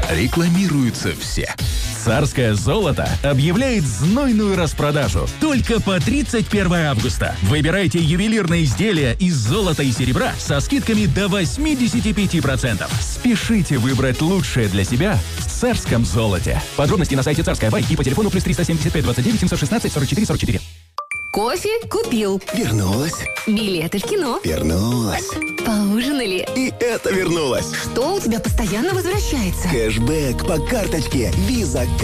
Рекламируются все. Царское золото объявляет знойную распродажу. Только по 31 августа. Выбирайте ювелирные изделия из золота и серебра со скидками до 85%. Спешите выбрать лучшее для себя в царском золоте. Подробности на сайте Царская Бай и по телефону +375 29 716 44 44. Кофе купил. Вернулась. Билеты в кино. Вернулась. Поужинали. И это вернулось. Что у тебя постоянно возвращается? Кэшбэк по карточке Visa